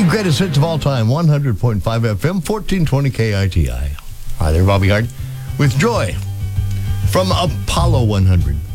greatest hits of all time, 100.5 FM, 1420 KITI. Hi there, Bobby Hart with Joy from Apollo 100.